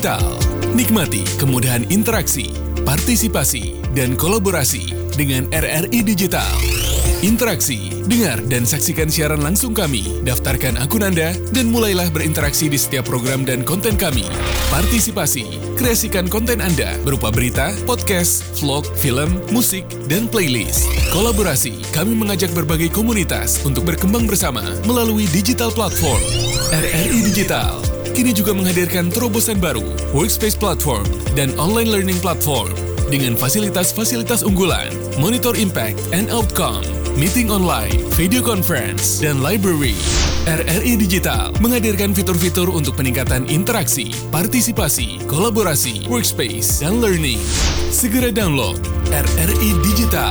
Digital. Nikmati kemudahan interaksi, partisipasi, dan kolaborasi dengan RRI Digital. Interaksi, dengar dan saksikan siaran langsung kami, daftarkan akun Anda, dan mulailah berinteraksi di setiap program dan konten kami. Partisipasi, kreasikan konten Anda berupa berita, podcast, vlog, film, musik, dan playlist. Kolaborasi, kami mengajak berbagai komunitas untuk berkembang bersama melalui digital platform. RRI Digital kini juga menghadirkan terobosan baru, workspace platform, dan online learning platform dengan fasilitas-fasilitas unggulan, monitor impact and outcome, meeting online, video conference, dan library. RRI Digital menghadirkan fitur-fitur untuk peningkatan interaksi, partisipasi, kolaborasi, workspace, dan learning. Segera download RRI Digital.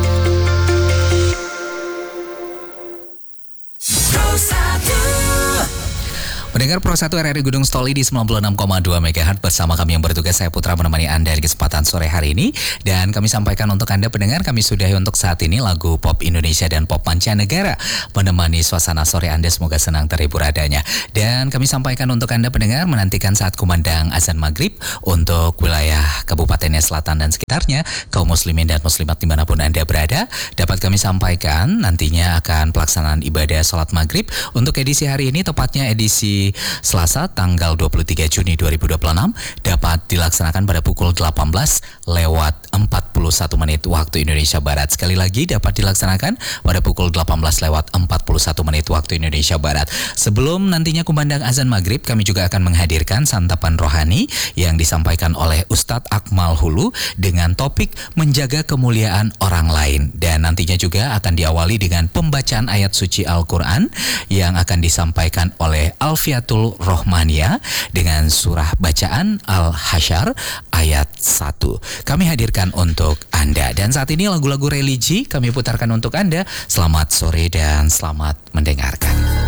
Mendengar Pro 1 RRI Gunung Stoli di 96,2 MHz bersama kami yang bertugas, saya Putra menemani Anda di kesempatan sore hari ini. Dan kami sampaikan untuk Anda pendengar, kami sudahi untuk saat ini lagu pop Indonesia dan pop mancanegara menemani suasana sore Anda, semoga senang terhibur adanya. Dan kami sampaikan untuk Anda pendengar, menantikan saat kumandang azan maghrib untuk wilayah Kabupaten Selatan dan sekitarnya, kaum muslimin dan muslimat dimanapun Anda berada, dapat kami sampaikan nantinya akan pelaksanaan ibadah sholat maghrib untuk edisi hari ini, tepatnya edisi Selasa tanggal 23 Juni 2026 dapat dilaksanakan pada pukul 18 lewat 41 menit waktu Indonesia Barat. Sekali lagi dapat dilaksanakan pada pukul 18 lewat 41 menit waktu Indonesia Barat. Sebelum nantinya kumandang azan maghrib, kami juga akan menghadirkan santapan rohani yang disampaikan oleh Ustadz Akmal Hulu dengan topik menjaga kemuliaan orang lain. Dan nantinya juga akan diawali dengan pembacaan ayat suci Al-Quran yang akan disampaikan oleh Alfiatul Rohmania dengan surah bacaan Al-Hasyr ayat 1. Kami hadirkan untuk Anda. Dan saat ini lagu-lagu religi kami putarkan untuk Anda. Selamat sore dan selamat mendengarkan.